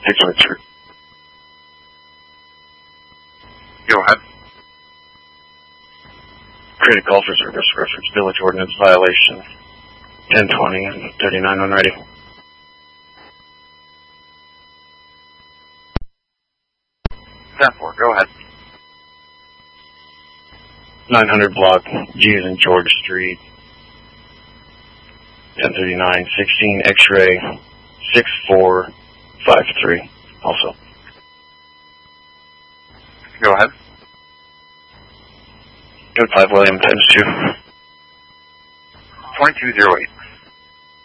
602. Go ahead. Create a call for service reference village ordinance violation 1020 and 39 when ready. 10-4, go ahead. 900 block, G as in George Street, 1039, 16 X-ray, 6453, also. Go ahead. Code 5 William times 2. 2208.